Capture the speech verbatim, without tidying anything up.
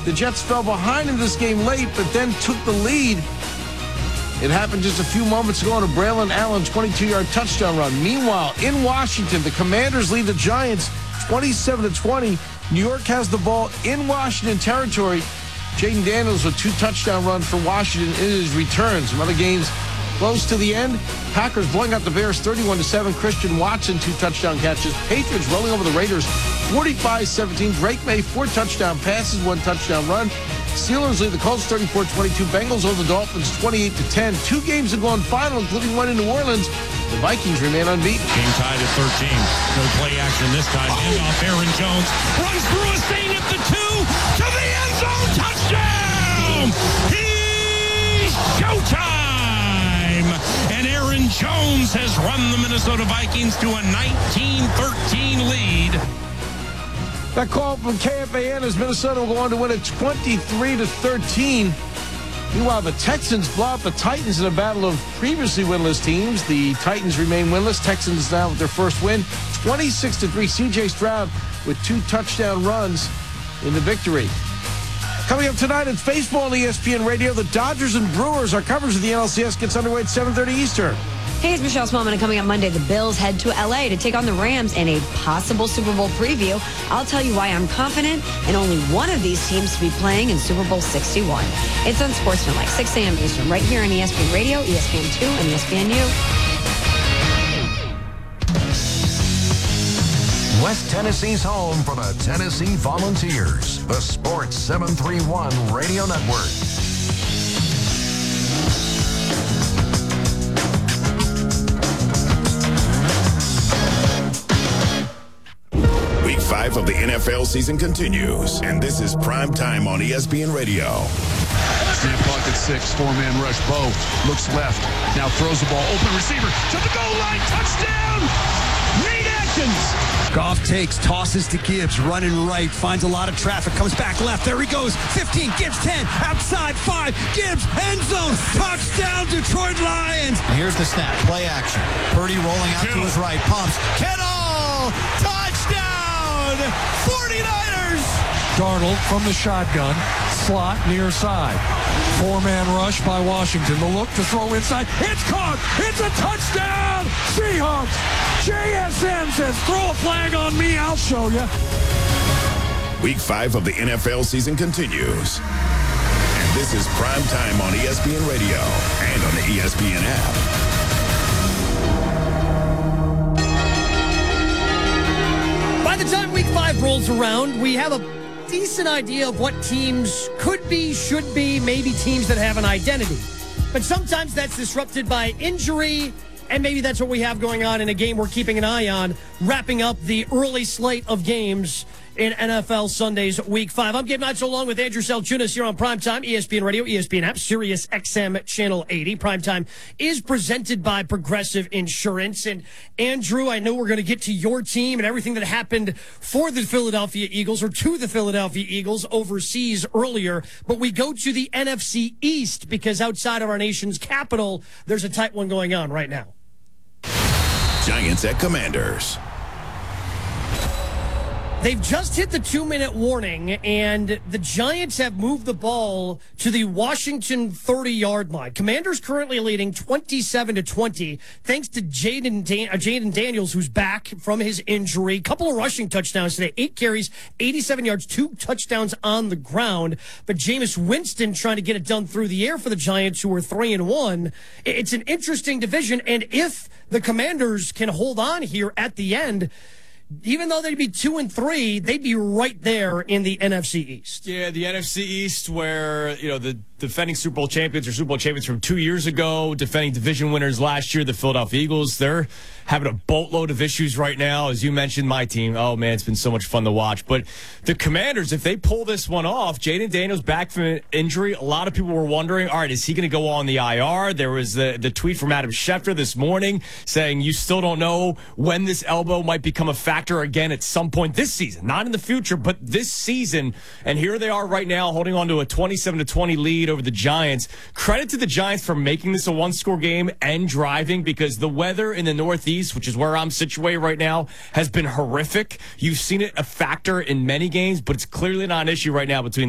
The Jets fell behind in this game late, but then took the lead. It happened just a few moments ago on a Braylon Allen twenty-two-yard touchdown run. Meanwhile, in Washington, the Commanders lead the Giants twenty-seven to twenty. New York has the ball in Washington territory. Jaden Daniels with two touchdown runs for Washington in his return. Some other games close to the end. Packers blowing out the Bears thirty-one to seven. Christian Watson, two touchdown catches. Patriots rolling over the Raiders forty-five seventeen. Drake May, four touchdown passes, one touchdown run. Steelers lead the Colts thirty-four twenty-two. Bengals over the Dolphins twenty-eight to ten. Two games have gone final, including one in New Orleans. The Vikings remain unbeaten. Game tied at thirteen. No play action this time. Hand off Aaron Jones. Runs through a seam at the two. To the end zone. Touchdown! He's showtime! And Aaron Jones has run the Minnesota Vikings to a nineteen thirteen lead. That call from K F A N as Minnesota will go on to win it twenty-three to thirteen. Meanwhile, the Texans blow out the Titans in a battle of previously winless teams. The Titans remain winless. Texans now with their first win, twenty-six to three. C J Stroud with two touchdown runs in the victory. Coming up tonight, it's baseball on E S P N Radio. The Dodgers and Brewers. Our coverage of the N L C S gets underway at seven thirty Eastern. Hey, it's Michelle Smallman, and coming up Monday, the Bills head to L A to take on the Rams in a possible Super Bowl preview. I'll tell you why I'm confident in only one of these teams to be playing in Super Bowl sixty-one. It's Unsportsmanlike, six a.m. Eastern, right here on E S P N Radio, E S P N two, and E S P N U. West Tennessee's home for the Tennessee Volunteers, the Sports seven thirty-one Radio Network. Week five of the N F L season continues, and this is prime time on E S P N Radio. Snap clock at six, four-man rush. Bo looks left, now throws the ball, open receiver to the goal line, touchdown! Nate Atkins! Goff takes, tosses to Gibbs, running right, finds a lot of traffic, comes back left, there he goes, fifteen, Gibbs ten, outside five, Gibbs, end zone, touchdown Detroit Lions! Here's the snap, play action, Purdy rolling out Two. to his right, pumps, Kittle, touchdown, forty-niners! Darnold from the shotgun, slot near side. Four-man rush by Washington. The look to throw inside. It's caught. It's a touchdown. Seahawks. J S N says, throw a flag on me. I'll show you. Week five of the N F L season continues. And this is prime time on E S P N Radio and on the E S P N app. By the time week five rolls around, we have a decent idea of what teams could be, should be, maybe teams that have an identity. But sometimes that's disrupted by injury, and maybe that's what we have going on in a game we're keeping an eye on, wrapping up the early slate of games in N F L Sundays Week five. I'm Gabe Knights along with Andrew Salchunas here on Primetime, E S P N Radio, E S P N app, Sirius X M Channel eighty. Primetime is presented by Progressive Insurance. And Andrew, I know we're going to get to your team and everything that happened for the Philadelphia Eagles or to the Philadelphia Eagles overseas earlier, but we go to the N F C East because outside of our nation's capital, there's a tight one going on right now. Giants at Commanders. They've just hit the two-minute warning, and the Giants have moved the ball to the Washington thirty-yard line. Commanders currently leading twenty-seven to twenty, thanks to Jaden Dan- uh, Jaden Daniels, who's back from his injury. Couple of rushing touchdowns today, eight carries, eighty-seven yards, two touchdowns on the ground. But Jameis Winston trying to get it done through the air for the Giants, who are three and one. It's an interesting division, and if the Commanders can hold on here at the end, even though they'd be two and three, they'd be right there in the N F C East. Yeah, the N F C East, where, you know, the defending Super Bowl champions or Super Bowl champions from two years ago, defending division winners last year, the Philadelphia Eagles, they're having a boatload of issues right now. As you mentioned, my team, oh, man, it's been so much fun to watch. But the Commanders, if they pull this one off, Jaden Daniels back from an injury, a lot of people were wondering, all right, is he going to go on the I R? There was the, the tweet from Adam Schefter this morning saying you still don't know when this elbow might become a factor again at some point this season. Not in the future, but this season. And here they are right now holding on to a twenty-seven to twenty lead over the Giants. Credit to the Giants for making this a one-score game and driving, because the weather in the Northeast, which is where I'm situated right now, has been horrific. You've seen it a factor in many games, but it's clearly not an issue right now between